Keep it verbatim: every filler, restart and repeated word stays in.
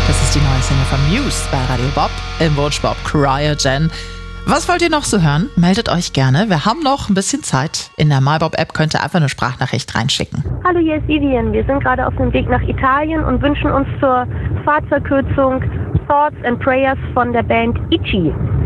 Das ist die neue Single von Muse bei Radio Bob im Wunschbob Cryogen. Was wollt ihr noch so hören? Meldet euch gerne. Wir haben noch ein bisschen Zeit. In der MyBob-App könnt ihr einfach eine Sprachnachricht reinschicken. Hallo, hier ist Vivian. Wir sind gerade auf dem Weg nach Italien und wünschen uns zur Fahrtverkürzung Thoughts and Prayers von der Band Ichi.